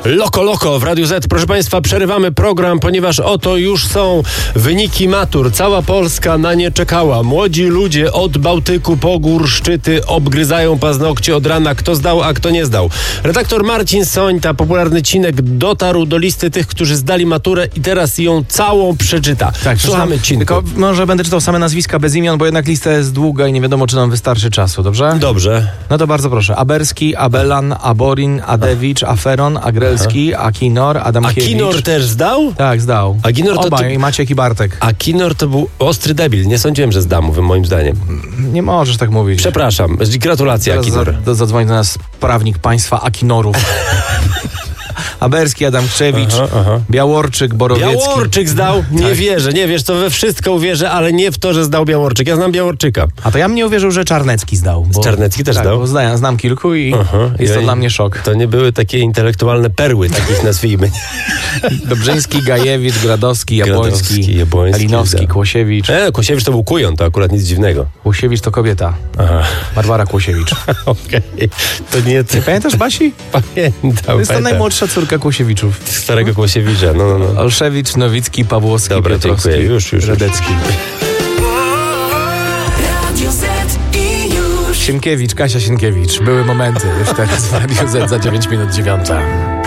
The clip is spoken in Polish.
Loko w Radiu Z. Proszę Państwa, przerywamy program, ponieważ oto już są wyniki matur. Cała Polska na nie czekała. Młodzi ludzie od Bałtyku po gór szczyty obgryzają paznokcie od rana. Kto zdał, a kto nie zdał. Redaktor Marcin Sońta, popularny Cinek, dotarł do listy tych, którzy zdali maturę i teraz ją całą przeczyta. Tak, słuchamy, Cinku. Tylko może będę czytał same nazwiska bez imion, bo jednak lista jest długa i nie wiadomo, czy nam wystarczy czasu, dobrze? Dobrze. No to bardzo proszę. Aberski, Abelan, Aborin, Adewicz, Aferon, Agrelski, Akinor, Adamkiewicz. Akinor też zdał? Tak, zdał. Akinor to Obaj, Maciek i Bartek. Akinor to był ostry debil. Nie sądziłem, że zdam, moim zdaniem. Nie możesz tak mówić. Przepraszam. Gratulacje, Teraz Akinor. zadzwoni do nas prawnik państwa Akinorów. Aberski, Adamkiewicz, Biaworczyk, Borowiecki. Biaworczyk zdał? Nie wierzę, nie wiesz, to we wszystko uwierzę, ale nie w to, że zdał Biaworczyk. Ja znam Biaworczyka. A to ja bym nie uwierzył, że Czarnecki zdał. Czarnecki też zdał? Bo znam kilku i jest to dla mnie szok. To nie były takie intelektualne perły, takich nazwijmy. Dobrzyński, Gajewicz, Gradowski, Jabłoński, Kalinowski, zdał. Kłosiewicz. Kłosiewicz to był kujon, to akurat nic dziwnego. Kłosiewicz to kobieta. Barbara Kłosiewicz. Okej. To nie ty. Nie pamiętasz Basi? Pamiętam. To jest ta najmłodsza córka Kłosiewiczów. Starego Kłosiewicza, no. Olszewicz, Nowicki, Pawłowski, Dobra, Piotrowski, dziękuję. Już. Radecki. Sienkiewicz, Kasia Sienkiewicz. Były momenty. Już teraz w Radiu Z za 9 minut 9.